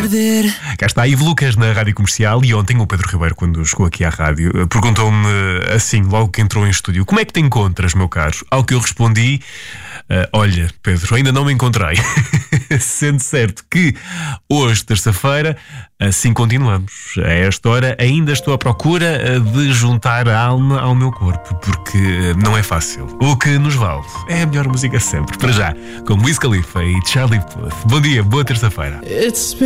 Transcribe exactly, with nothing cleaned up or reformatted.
perder. Cá está Ivo Lucas na Rádio Comercial. E ontem o Pedro Ribeiro, quando chegou aqui à rádio, perguntou-me assim, logo que entrou em estúdio: como é que te encontras, meu caro? Ao que eu respondi: uh, olha, Pedro, ainda não me encontrei. Sendo certo que hoje, terça-feira, assim continuamos. A esta hora ainda estou à procura de juntar a alma ao meu corpo, porque não é fácil. O que nos vale é a melhor música sempre. Para já, com Wiz Khalifa e Charlie Puth. Bom dia, boa terça-feira. It's